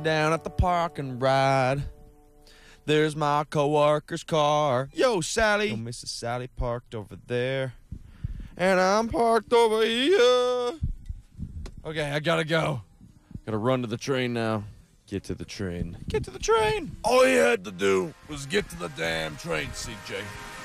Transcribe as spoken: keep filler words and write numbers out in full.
Down at the park and ride. There's my coworker's car. Yo, Sally. Yo, Missus Sally parked over there. And I'm parked over here. Okay, I gotta go. Gotta run to the train now. Get to the train. Get to the train. All you had to do was get to the damn train, C J.